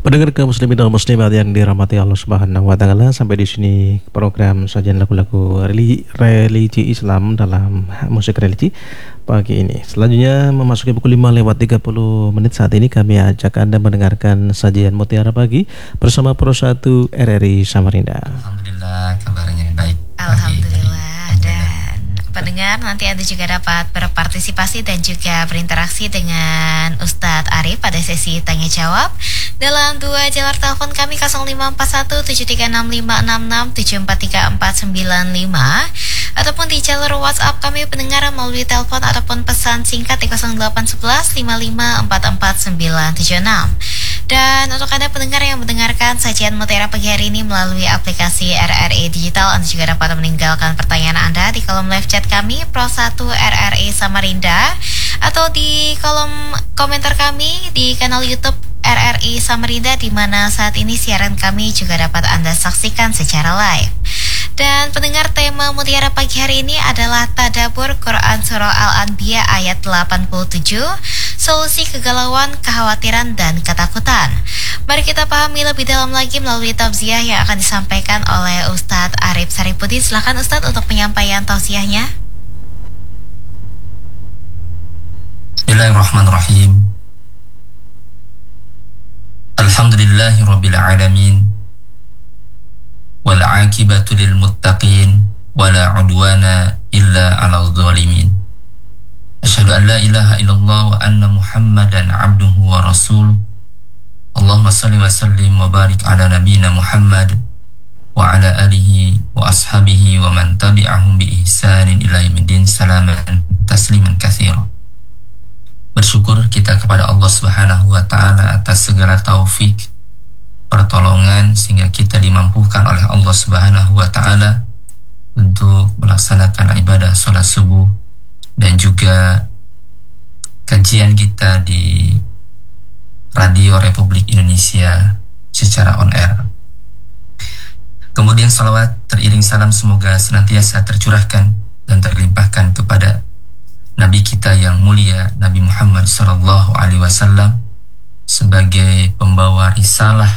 Pendengar kaum muslimin dan muslimat yang dirahmati Allah Subhanahu wa taala, sampai di sini program sajian lagu-lagu religi Islam dalam musik religi pagi ini. Selanjutnya memasuki pukul 5 lewat 30 menit saat ini kami ajak Anda mendengarkan sajian Mutiara Pagi bersama Pro 1 RRI Samarinda. Alhamdulillah kabarnya baik. Alhamdulillah. Dan pendengar, nanti Anda juga dapat berpartisipasi dan juga berinteraksi dengan Ustadz Arif pada sesi tanya jawab dalam dua jalur telepon kami 0541736567434495 ataupun di jalur WhatsApp kami pendengar melalui telepon ataupun pesan singkat di 0811554496. Dan untuk Anda pendengar yang mendengarkan sajian Mutiara Pagi hari ini melalui aplikasi RRI Digital, Anda juga dapat meninggalkan pertanyaan Anda di kolom live chat kami Pro 1 RRI Samarinda atau di kolom komentar kami di kanal YouTube RRI Samarinda, di mana saat ini siaran kami juga dapat Anda saksikan secara live. Dan pendengar, tema Mutiara Pagi hari ini adalah Tadabbur Quran Surah Al-Anbiya ayat 87, solusi kegalauan, kekhawatiran, dan ketakutan. Mari kita pahami lebih dalam lagi melalui tausiah yang akan disampaikan oleh Ustadz Arif Saripudin. Silakan Ustadz untuk penyampaian tausiahnya. Bismillahirrahmanirrahim. Alhamdulillahirabbil alamin. Wal 'aqibatu lil muttaqin wala 'udwana illa 'alal zalimin. Asyhadu an la ilaha illallah wa anna Muhammadan 'abduhu wa rasuluh. Allahumma shalli wa sallim wa barik ala nabiyyina Muhammad wa ala alihi wa ashabihi wa man tabi'ahum bi ihsanin ila yaumiddin. Salaman tasliman katsiran. Bersyukur kita kepada Allah Subhanahu wa taala atas segala taufik, pertolongan, sehingga kita dimampukan oleh Allah Subhanahu wa taala untuk melaksanakan ibadah sholat subuh dan juga kajian kita di Radio Republik Indonesia secara on air. Kemudian salawat teriring salam semoga senantiasa tercurahkan dan terlimpahkan kepada Nabi kita yang mulia, Nabi Muhammad SAW, sebagai pembawa risalah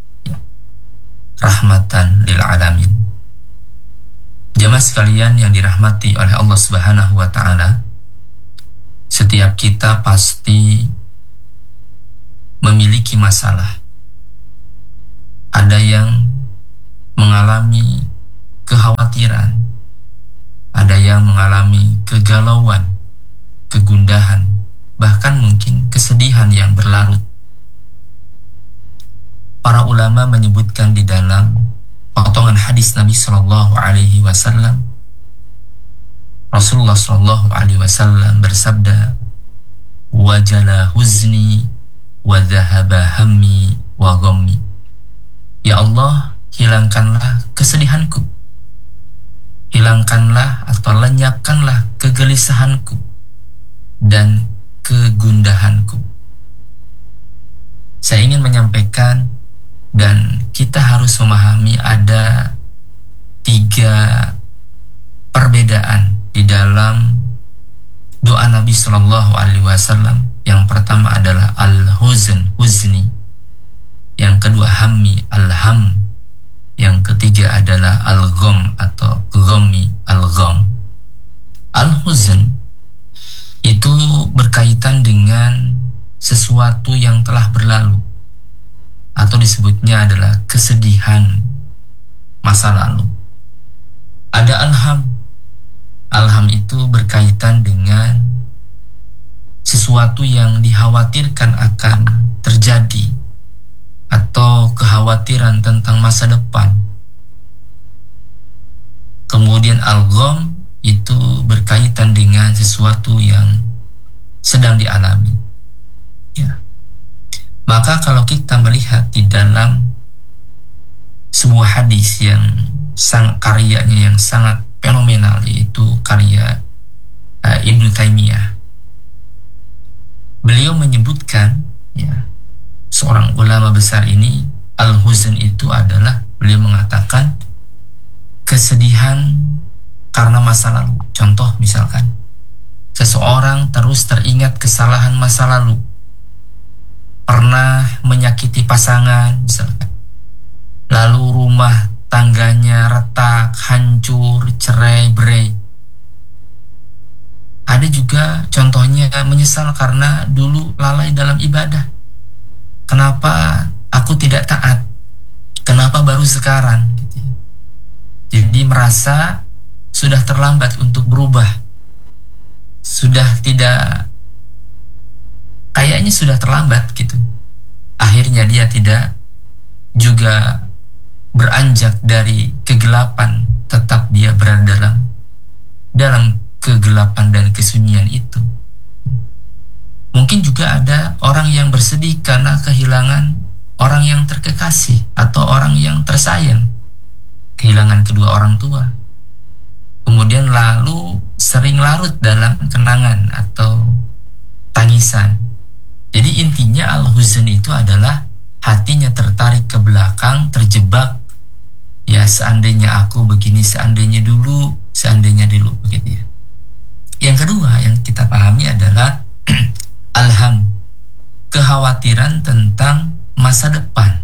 rahmatan lil alamin. Jamaah sekalian yang dirahmati oleh Allah Subhanahu wa taala, setiap kita pasti memiliki masalah. Ada yang mengalami kekhawatiran, ada yang mengalami kegalauan, kegundahan, bahkan mungkin kesedihan yang berlarut. Para ulama menyebutkan di dalam potongan hadis Nabi Shallallahu Alaihi Wasallam, Rasulullah Shallallahu Alaihi Wasallam bersabda, wajala huzni wa dhahaba hammi wa ghammi. Ya Allah, hilangkanlah kesedihanku, hilangkanlah atau lenyapkanlah kegelisahanku dan kegundahanku. Saya ingin menyampaikan, dan kita harus memahami ada 3 perbedaan di dalam doa Nabi Shallallahu Alaihi Wasallam. Yang pertama adalah al-huzn, huzni. Yang kedua hammi, al-ham. Yang ketiga adalah al-gham atau ghammi, al-gham. Al-huzn itu berkaitan dengan sesuatu yang telah berlalu, atau disebutnya adalah kesedihan masa lalu. Ada alham. Alham itu berkaitan dengan sesuatu yang dikhawatirkan akan terjadi, atau kekhawatiran tentang masa depan. Kemudian al-gham itu berkaitan dengan sesuatu yang sedang dialami. Ya. Maka kalau kita melihat di dalam sebuah hadis yang karyanya yang sangat fenomenal, yaitu karya Ibnu Taimiyah, beliau menyebutkan, ya, seorang ulama besar ini, al-huzn itu adalah, beliau mengatakan, kesedihan karena masa lalu. Contoh misalkan, seseorang terus teringat kesalahan masa lalu, pernah menyakiti pasangan misalkan, lalu rumah tangganya retak, hancur, cerai berai. Ada juga contohnya menyesal karena dulu lalai dalam ibadah. Kenapa aku tidak taat? Kenapa baru sekarang? Gitu. Jadi merasa sudah terlambat untuk berubah, sudah tidak, kayaknya sudah terlambat gitu. Akhirnya dia tidak juga beranjak dari kegelapan, tetap dia berada dalam kegelapan dan kesunyian itu. Mungkin juga ada orang yang bersedih karena kehilangan orang yang terkekasih atau orang yang tersayang, kehilangan kedua orang tua. Kemudian lalu sering larut dalam kenangan atau tangisan. Jadi intinya al-huzn itu adalah hatinya tertarik ke belakang, terjebak. Ya seandainya aku begini, seandainya dulu begitu ya. Yang kedua yang kita pahami adalah alham, kekhawatiran tentang masa depan.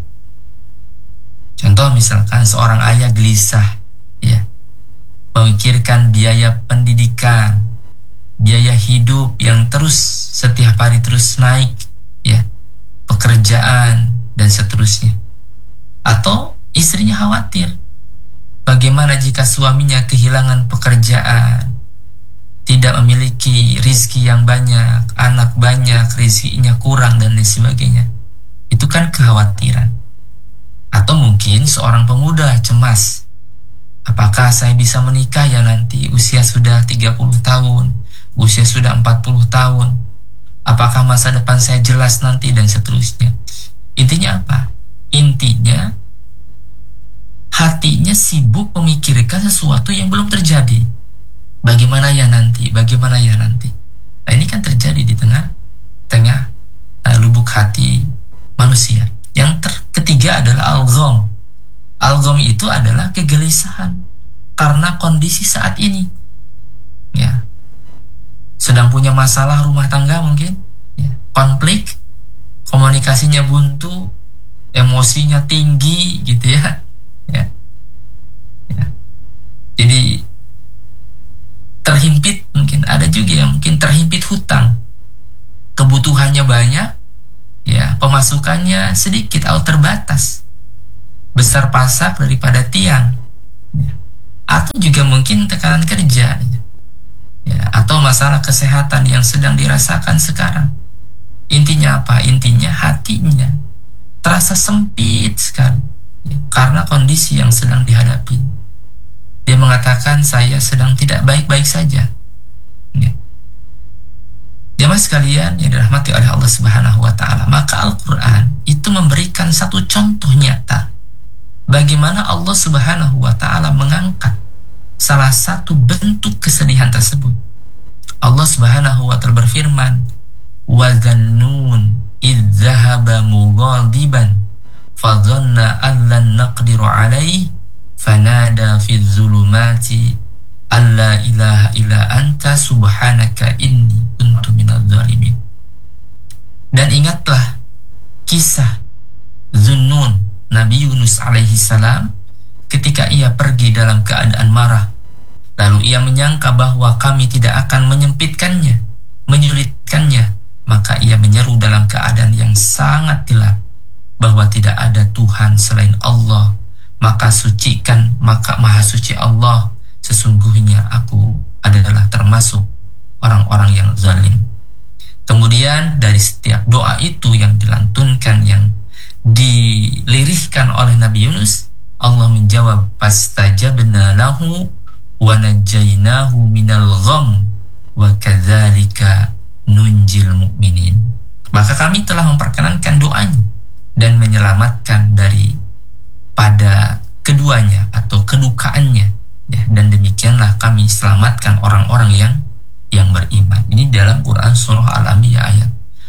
Contoh misalkan seorang ayah gelisah ya, memikirkan biaya pendidikan, biaya hidup yang terus setiap hari terus naik ya, pekerjaan dan seterusnya. Atau istrinya khawatir, bagaimana jika suaminya kehilangan pekerjaan, tidak memiliki rizki yang banyak, anak banyak, rizkinya kurang dan lain sebagainya. Itu kan kekhawatiran. Atau mungkin seorang pemuda cemas, apakah saya bisa menikah ya nanti usia sudah 30 tahun, usia sudah 40 tahun, apakah masa depan saya jelas nanti dan seterusnya. Intinya apa? Intinya hatinya sibuk memikirkan sesuatu yang belum terjadi. Bagaimana ya nanti? Bagaimana ya nanti? Nah ini kan terjadi di tengah lubuk hati manusia. Yang ketiga adalah al-gham. Al-gham itu adalah kegelisahan karena kondisi saat ini. Ya. Sedang punya masalah rumah tangga mungkin, ya. Konflik, komunikasinya buntu, emosinya tinggi gitu ya. Ya. Ya. Jadi terhimpit, mungkin ada juga yang mungkin terhimpit hutang, kebutuhannya banyak ya, pemasukannya sedikit atau terbatas, besar pasak daripada tiang ya. Atau juga mungkin tekanan kerja ya, atau masalah kesehatan yang sedang dirasakan sekarang. Intinya apa? Intinya hatinya terasa sempit sekali ya, karena kondisi yang sedang dihadapi. Dia mengatakan saya sedang tidak baik-baik saja ya. Jamaah sekalian yang dirahmati oleh Allah Subhanahu wa ta'ala, maka Al-Quran itu memberikan satu contoh nyata bagaimana Allah Subhanahu wa ta'ala mengangkat salah satu bentuk kesedihan tersebut. Allah Subhanahu wa ta'ala berfirman, wa dhannun idh dhahaba mughadiban fadhanna an lan naqdiru alaihi fanada fi dzulumati alla ilaha illa anta subhanaka inni kuntu minadz zalimin. Dan ingatlah kisah Zunnun, Nabi Yunus alaihi salam, ketika ia pergi dalam keadaan marah, lalu ia menyangka bahwa kami tidak akan menyempitkannya, menyulitkannya, maka ia menyeru dalam keadaan yang sangat gelap bahwa tidak ada Tuhan selain Allah. Maka maha suci Allah, sesungguhnya aku adalah termasuk orang-orang yang zalim. Kemudian dari setiap doa itu yang dilantunkan, yang dilirihkan oleh Nabi Yunus, Allah menjawab, fastajabna lahu wa najainahu minal gham wa kadzalika nunjil mu'minin. Maka kami telah memperkenankan doanya dan menyelamatkan pada keduanya atau kedukaannya ya, dan demikianlah kami selamatkan orang-orang yang beriman. Ini dalam Quran surah Al-Anbiya ayat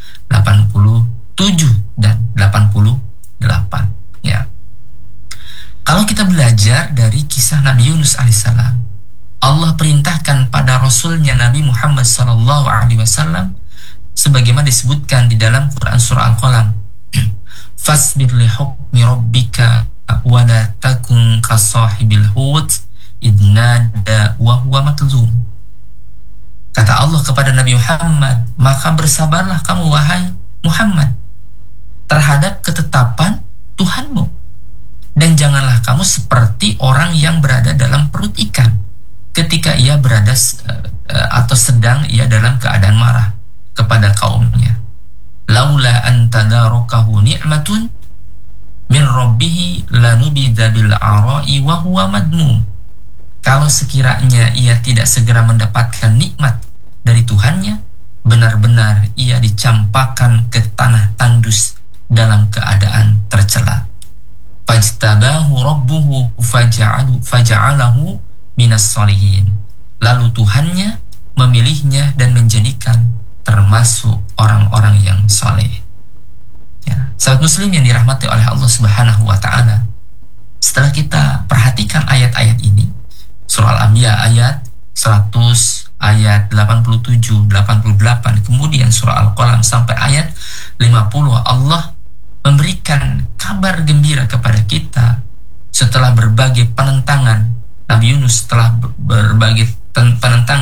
87 dan 88 ya. Kalau kita belajar dari kisah Nabi Yunus alaihissalam, Allah perintahkan pada Rasulnya Nabi Muhammad SAW sebagaimana disebutkan di dalam Quran surah Al-Qalam, fasbir li hukmi rabbika wa la takun ka sahibil hut idnada wa huwa makzum. Kata Allah kepada Nabi Muhammad, maka bersabarlah kamu wahai Muhammad terhadap ketetapan Tuhanmu, dan janganlah kamu seperti orang yang berada dalam perut ikan ketika ia berada atau sedang ia dalam keadaan marah kepada kaumnya. Laula an tadarukahu ni'matun min rabbih lanubidza bil ara'i wa huwa madmum. Kalau sekiranya ia tidak segera mendapatkan nikmat dari Tuhannya, benar-benar ia dicampakkan ke tanah tandus dalam keadaan tercela. Fajtabahu rabbuhu faja'alahu minas solihin. Lalu Tuhannya memilihnya dan menjadikan termasuk orang-orang yang soleh. Ya, sahabat muslim yang dirahmati oleh Allah Subhanahu wa taala, setelah kita perhatikan ayat-ayat ini, surah Al-Anbiya ayat 100, ayat 87, 88, kemudian surah Al-Qalam sampai ayat 50, Allah memberikan kabar gembira kepada kita setelah berbagai penentangan. Nabi Yunus setelah berbagai penentangan